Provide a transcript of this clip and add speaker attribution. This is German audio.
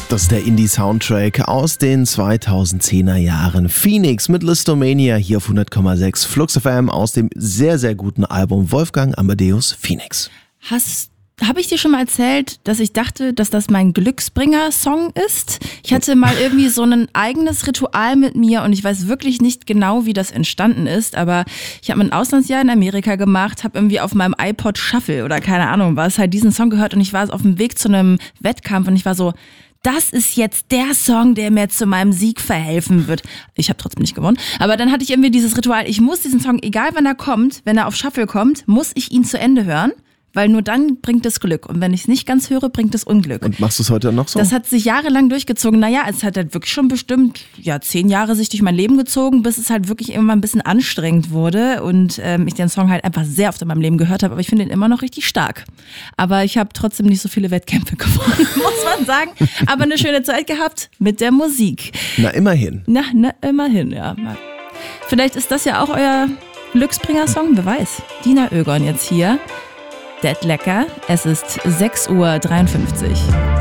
Speaker 1: Das ist der Indie-Soundtrack aus den 2010er Jahren. Phoenix mit Listomania hier auf 100,6 Flux FM aus dem sehr, sehr guten Album Wolfgang Amadeus Phoenix.
Speaker 2: Habe ich dir schon mal erzählt, dass ich dachte, dass das mein Glücksbringer-Song ist? Ich hatte mal irgendwie so ein eigenes Ritual mit mir und ich weiß wirklich nicht genau, wie das entstanden ist, aber ich habe ein Auslandsjahr in Amerika gemacht, habe irgendwie auf meinem iPod Shuffle oder keine Ahnung was halt diesen Song gehört und ich war auf dem Weg zu einem Wettkampf und ich war so, das ist jetzt der Song, der mir zu meinem Sieg verhelfen wird. Ich habe trotzdem nicht gewonnen. Aber dann hatte ich irgendwie dieses Ritual, ich muss diesen Song, egal wann er kommt, wenn er auf Shuffle kommt, muss ich ihn zu Ende hören. Weil nur dann bringt es Glück. Und wenn ich es nicht ganz höre, bringt es Unglück.
Speaker 1: Und machst du es heute noch so?
Speaker 2: Das hat sich jahrelang durchgezogen. Naja, es hat halt wirklich schon bestimmt 10 Jahre sich durch mein Leben gezogen, bis es halt wirklich immer ein bisschen anstrengend wurde. Und ich den Song halt einfach sehr oft in meinem Leben gehört habe. Aber ich finde ihn immer noch richtig stark. Aber ich habe trotzdem nicht so viele Wettkämpfe gewonnen, muss man sagen. Aber eine schöne Zeit gehabt mit der Musik.
Speaker 1: Na, immerhin.
Speaker 2: Na, immerhin, ja. Vielleicht ist das ja auch euer Glücksbringer-Song, wer weiß. Dina Oegon jetzt hier. Dead Lecker. Es ist 6:53 Uhr.